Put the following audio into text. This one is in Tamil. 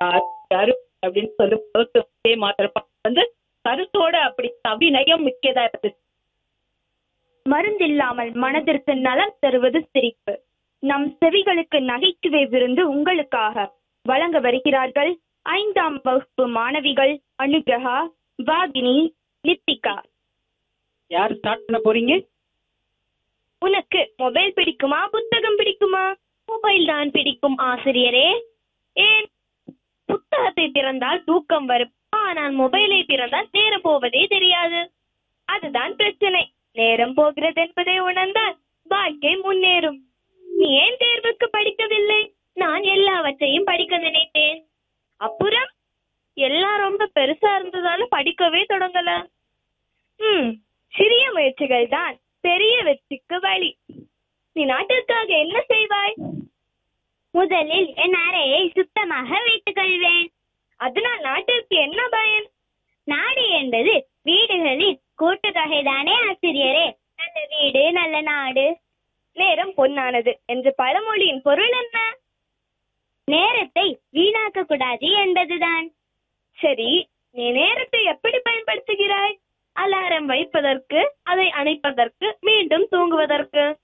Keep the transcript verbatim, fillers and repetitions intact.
அரு அப்படின்னு சொல்லும் மாத்திர வந்து கருத்தோட அப்படி அபிநயம் மிக்கதா இருந்துச்சு. மருந்தில்லாமல் மனதிற்கு நலம் தருவது சிரிப்பு. நம் செவிகளுக்கு நகைச்சுவை விருந்து உங்களுக்காக வழங்க வருகிறார்கள் ஐந்தாம் வகுப்பு மாணவிகள் அனுகிரகா, வாகினி, லித்திகா. யார் ஸ்டார்ட் பண்ண போறீங்க? உனக்கு மொபைல் பிடிக்குமா, புத்தகம் பிடிக்குமா? மொபைல் தான் பிடிக்கும் ஆசிரியரே. ஏன்? புத்தகத்தை திறந்தால் தூக்கம் வரும், ஆனால் மொபைலை திறந்தால் நேரம் போவதே தெரியாது. அதுதான் பிரச்சனை. நேரம் போகிறது என்பதை உணர்ந்தால் வாழ்க்கை முன்னேறும். நீ ஏன் தேர்வுக்கு படிக்கவில்லை? நான் எல்லாவற்றையும் படிக்க நினைத்தேன். அப்புறம் எல்லாம் ரொம்ப பெருசா இருந்ததால படிக்கவே தொடங்கல. ம் சிறிய முயற்சிகள் தான் பெரிய வெற்றிக்கு வழி. நீ நாட்டிற்காக என்ன செய்வாய்? முதலில் என் அறையை சுத்தமாக வைத்துக் கொள்வேன். அதனால் நாட்டிற்கு என்ன பயன்? நாடு என்பது வீடுகளின் கூட்டுத்தொகைதானே ஆசிரியரே. நல்ல வீடு நல்ல நாடு. நேரம் பொன்னானது என்ற பழமொழியின் பொருள் என்ன? நேரத்தை வீணாக்க கூடாது என்பதுதான். சரி, நீ நேரத்தை எப்படி பயன்படுத்துகிறாய்? அலாரம் வைப்பதற்கு, அதை அணைப்பதற்கு, மீண்டும் தூங்குவதற்கு.